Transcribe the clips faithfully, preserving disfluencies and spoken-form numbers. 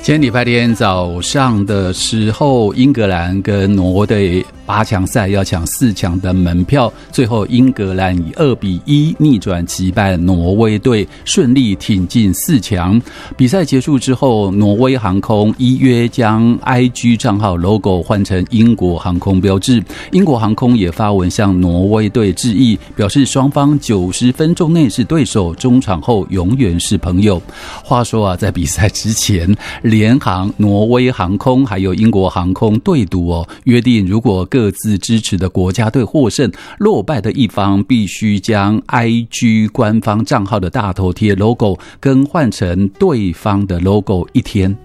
今天礼拜天早上的时候，英格兰跟挪威队八强赛要抢四强的门票，最后英格兰以二比一逆转击败挪威队，顺利挺进四强。比赛结束之后，挪威航空依约将 I G 账号 logo 换成英国航空标志。英国航空也发文向挪威队致意，表示双方九十分钟内是对手，中场后永远是朋友。话说啊，在比赛之前，联航、挪威航空还有英国航空对赌哦，约定如果各自支持的国家队获胜，落败的一方必须将 I G 官方账号的大头贴 logo 更换成对方的 logo 一天。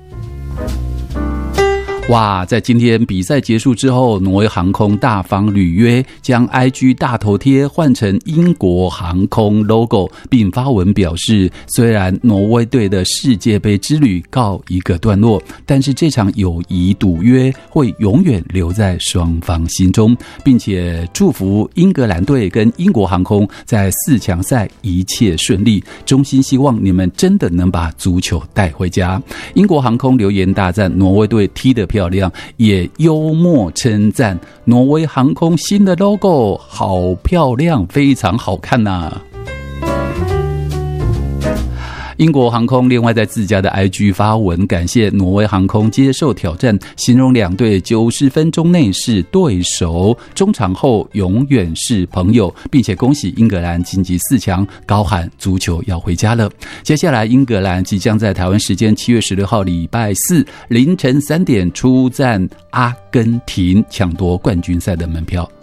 哇，在今天比赛结束之后，挪威航空大方履约，将 I G 大头贴换成英国航空 logo， 并发文表示，虽然挪威队的世界杯之旅告一个段落，但是这场友谊赌约会永远留在双方心中，并且祝福英格兰队跟英国航空在四强赛一切顺利，衷心希望你们真的能把足球带回家。英国航空留言大赞挪威队踢得漂亮，也幽默称赞挪威航空新的 logo 好漂亮，非常好看啊。英国航空另外在自家的 I G 发文感谢挪威航空接受挑战，形容两队九十分钟内是对手，中场后永远是朋友，并且恭喜英格兰晋级四强，高喊足球要回家了。接下来英格兰即将在台湾时间七月十六号礼拜四凌晨三点出战阿根廷，抢夺冠军赛的门票。